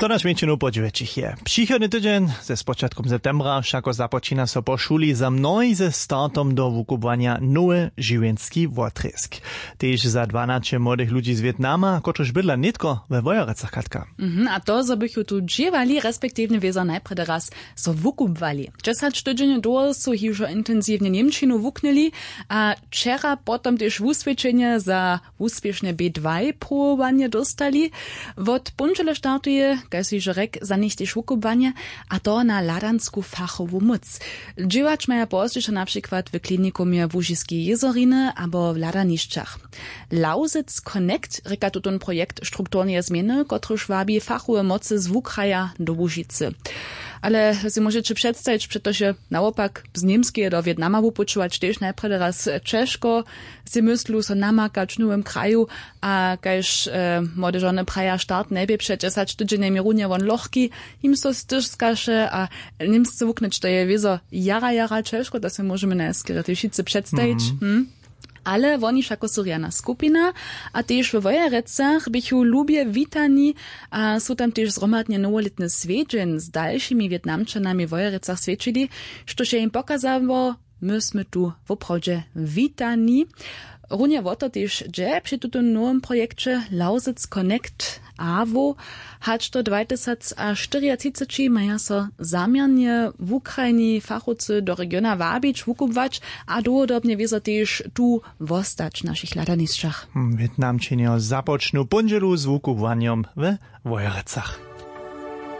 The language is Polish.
To naš menšinu podžvečich je. Přichodný tydzień ze spočatkom septembra všako započína so po šuli za mnoj ze startom do wukubwania nowy žiwienski wotrysk. Tež za 12 młodych ludzi z Wietnama, kotruž bydla nitko we Wojerecach, Katka. A to, zo bych tu dživali, respektivne wiezo najprede raz so wukubwali. 10 tydzień do so hižo intensivne Niemčinu wuknili, a včera potom tež wusvedčenie za úspěšne B2 próbowanie dostali. Od punčele startuje, kaj si že rek, za nich tež wukubwanie, a to na ladansku fachową moc. Dživač maja pozdźiša na przykład w klinikumie w Łužiskiej Jezoriny abo w Ladanišćach. Lausitz Connect reka tutun projekt strukturnie zmiany, kotruž wabi fachowe mocy z Wukraja do Łužicy. Ale si możecie przedstawić, przetože naopak z Niemskiej do Wietnama wupučować też najprede raz Czeszko, si myslu so namakać w nowym kraju, a kajż młode żony praja start najpierw przed 10 tydzieniami runie won lochki, im so styżskaše, a Niemscy wuknąć to je wiezo jara Czeszko, to si możemy na skieretyszicy przedstawić. Ale woni všako suriana skupina, a tež w Wojerecach bychu lubie witani, a są tam tež zromadnie nowoletne svedźen z dalszymi Wietnamczanami w Wojerecach svedčili, što się im pokazało, myśmy tu w oprodzie witani. Runie woto tež dże przy tutym nowym projekcie Lausitz Connect AWO hać to 2034 maja so zamiarnie w Ukrajini fachowcy do regiona wabić, wukubwać, a dłodobnie wiezo tež tu wostać w naszych Ladanišćach. Wietnamčini započnu punželu z wukubwaniem w Wojerecach.